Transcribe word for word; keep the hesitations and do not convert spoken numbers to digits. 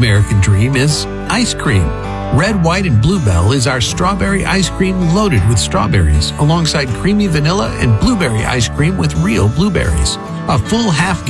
American dream is ice cream. Red, White, and Bluebell is our strawberry ice cream loaded with strawberries, alongside creamy vanilla and blueberry ice cream with real blueberries. A full half